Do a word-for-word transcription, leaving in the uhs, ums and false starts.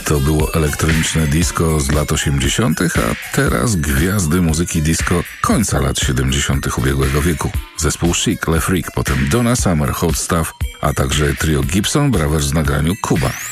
To było elektroniczne disco z lat osiemdziesiątych, a teraz gwiazdy muzyki disco końca lat siedemdziesiątych ubiegłego wieku. Zespół Chic, Le Freak, potem Donna Summer, Hot Stuff, a także trio Gibson Brothers w nagraniu Cuba.